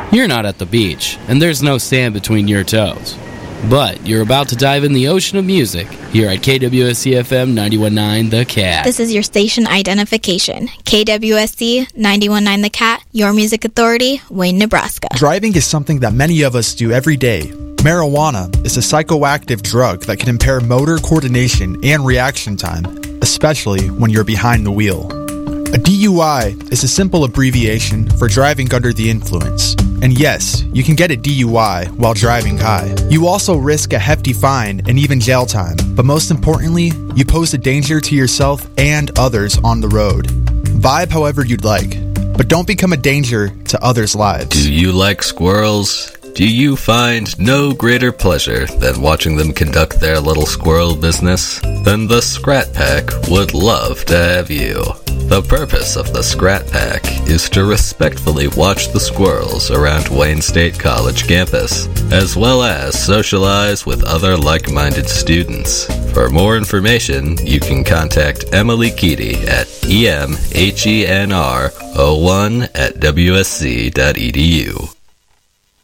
You're not at the beach, and there's no sand between your toes. But you're about to dive in the ocean of music here at KWSC-FM 91.9 The Cat. This is your station identification. KWSC 91.9 The Cat, your music authority, Wayne, Nebraska. Driving is something that many of us do every day. Marijuana is a psychoactive drug that can impair motor coordination and reaction time, especially when you're behind the wheel. A DUI is a simple abbreviation for driving under the influence. And yes, you can get a DUI while driving high. You also risk a hefty fine and even jail time. But most importantly, you pose a danger to yourself and others on the road. Vibe however you'd like, but don't become a danger to others' lives. Do you like squirrels? Do you find no greater pleasure than watching them conduct their little squirrel business? Then the Scrat Pack would love to have you. The purpose of the Scrat Pack is to respectfully watch the squirrels around Wayne State College campus, as well as socialize with other like-minded students. For more information, you can contact Emily Keaty at emhenr01@wsc.edu.